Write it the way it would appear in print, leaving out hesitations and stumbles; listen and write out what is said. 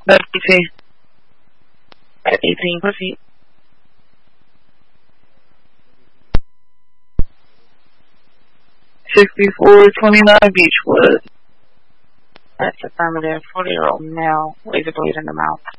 That's PC. At 18, proceed. 6429 Beechwood. That's affirmative. 40-year-old male, laser blade in the mouth.